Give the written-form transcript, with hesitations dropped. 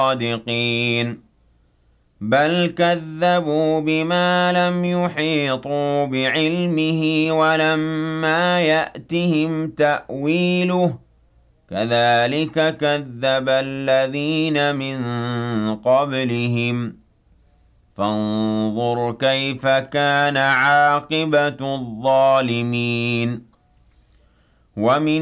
الصادقين بل كذبوا بما لم يحيطوا بعلمه ولما يأتهم تأويله كذلك كذب الذين من قبلهم فانظر كيف كان عاقبة الظالمين ومن